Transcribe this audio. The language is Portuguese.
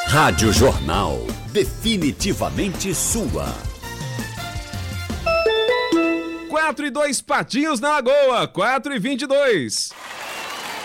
Rádio Jornal, definitivamente sua. 4 e 2 Patinhos na Lagoa, 4 e 22.